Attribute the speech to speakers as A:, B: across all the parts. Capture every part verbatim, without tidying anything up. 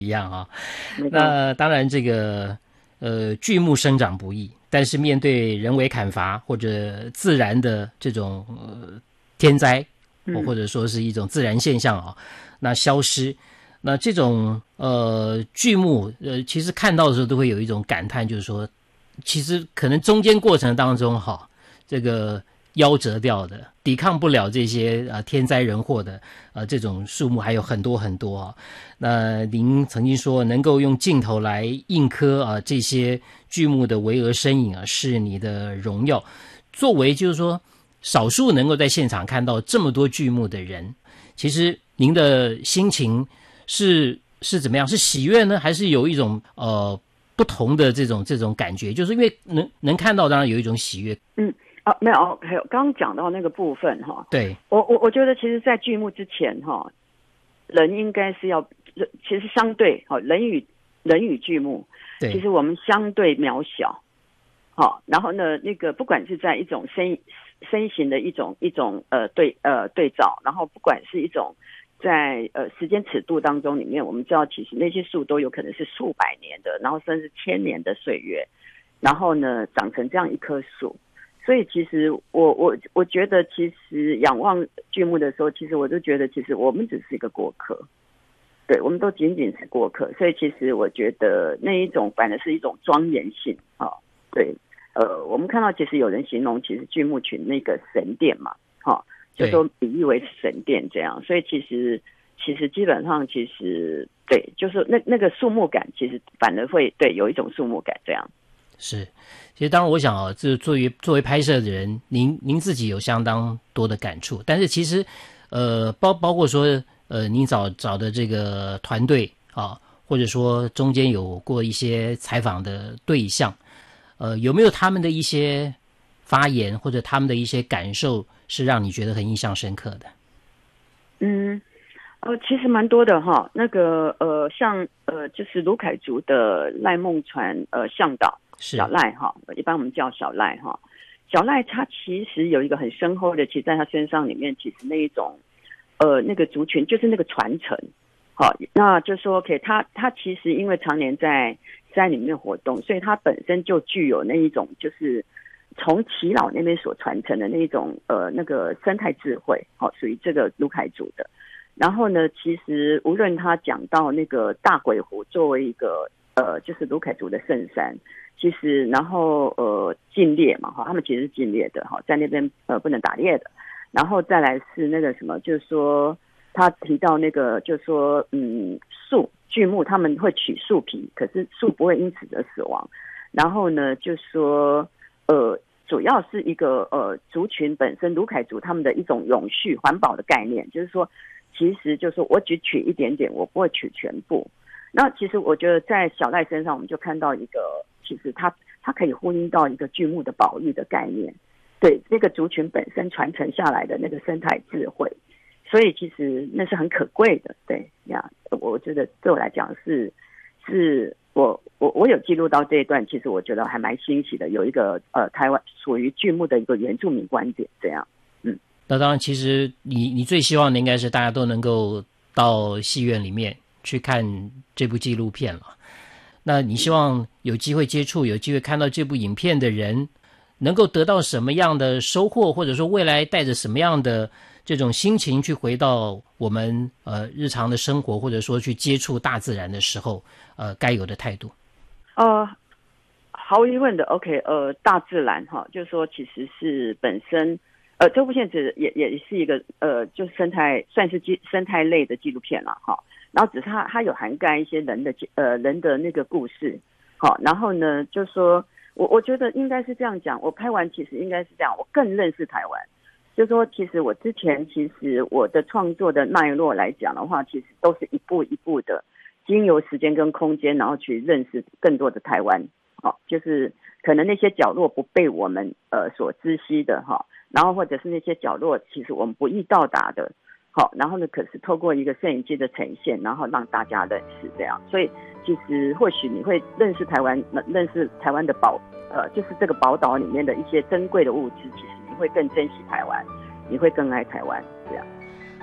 A: 一样啊。那当然，这个呃巨木生长不易，但是面对人为砍伐或者自然的这种呃天灾，
B: 嗯、
A: 或者说是一种自然现象啊，那消失，那这种呃巨木呃，其实看到的时候都会有一种感叹，就是说，其实可能中间过程当中哈，这个夭折掉的，抵抗不了这些呃天灾人祸的呃这种树木还有很多很多啊。那您曾经说能够用镜头来印刻啊这些巨木的巍峨身影啊，是你的荣耀。作为就是说少数能够在现场看到这么多巨木的人，其实您的心情是是怎么样？是喜悦呢，还是有一种呃不同的这种这种感觉？就是因为能能看到，当然有一种喜悦。
B: 嗯。啊，没有，还有刚刚讲到那个部分哈，
A: 对，
B: 我我我觉得其实，在剧目之前哈，人应该是要，其实相对哈，人与人与剧目，其实我们相对渺小，好，然后呢，那个不管是在一种身身形的一种一种呃对呃对照，然后不管是一种在呃时间尺度当中里面，我们知道其实那些树都有可能是数百年的，然后甚至千年的岁月，然后呢长成这样一棵树。所以其实我我我觉得，其实仰望剧目的时候，其实我就觉得，其实我们只是一个过客，对，我们都仅仅是过客。所以其实我觉得那一种反而是一种庄严性啊、哦，对，呃，我们看到其实有人形容，其实剧目群那个神殿嘛，哈、哦，就说比喻为神殿这样。所以其实其实基本上其实对，就是那那个肃穆感，其实反而会对有一种肃穆感这样。
A: 是，其实当然我想啊，这作为作为拍摄的人，您您自己有相当多的感触，但是其实呃包包括说呃您找找的这个团队啊，或者说中间有过一些采访的对象，呃有没有他们的一些发言或者他们的一些感受是让你觉得很印象深刻的？
B: 嗯。呃，其实蛮多的哈，那个呃，像呃，就是卢凯族的赖孟传呃向导小赖哈，一般我们叫小赖哈。小赖他其实有一个很深厚的，其实在他身上里面，其实那一种呃那个族群就是那个传承，好，那就说 OK， 他他其实因为常年在山里面活动，所以他本身就具有那一种就是从耆老那边所传承的那一种呃那个生态智慧，好，属于这个卢凯族的。然后呢，其实无论他讲到那个大鬼湖作为一个呃，就是卢凯族的圣山，其实然后呃禁猎嘛哈，他们其实是禁猎的哈，在那边呃不能打猎的。然后再来是那个什么，就是说他提到那个，就是说嗯树巨木他们会取树皮，可是树不会因此而死亡。然后呢，就说呃主要是一个呃族群本身卢凯族他们的一种永续环保的概念，就是说。其实就是我只取一点点，我不会取全部。那其实我觉得在小赖身上，我们就看到一个，其实它它可以呼应到一个巨木的保育的概念，对这个族群本身传承下来的那个生态智慧，所以其实那是很可贵的。对呀，我觉得对我来讲是是我我我有记录到这一段，其实我觉得还蛮欣喜的，有一个呃台湾属于巨木的一个原住民观点这样。
A: 那当然，其实你你最希望的应该是大家都能够到戏院里面去看这部纪录片了。那你希望有机会接触、有机会看到这部影片的人，能够得到什么样的收获，或者说未来带着什么样的这种心情去回到我们呃日常的生活，或者说去接触大自然的时候，呃，该有的态度？
B: 呃，毫无疑问的 ，OK， 呃，大自然哈，就是说其实是本身。呃，这部片子也也是一个呃，就是生态算是纪生态类的纪录片了哈。然后只是它它有涵盖一些人的呃人的那个故事，好，然后呢，就说我我觉得应该是这样讲，我拍完其实应该是这样，我更认识台湾。就说其实我之前其实我的创作的脉络来讲的话，其实都是一步一步的经由时间跟空间，然后去认识更多的台湾。好，就是可能那些角落不被我们呃所知悉的哈。然后或者是那些角落其实我们不易到达的，好，然后呢可是透过一个摄影机的呈现，然后让大家认识这样。所以其实或许你会认识台湾，认识台湾的宝呃就是这个宝岛里面的一些珍贵的物质，其实你会更珍惜台湾，你会更爱台湾这样。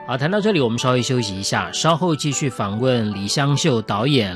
A: 好，谈到这里，我们稍微休息一下，稍后继续访问李湘秀导演。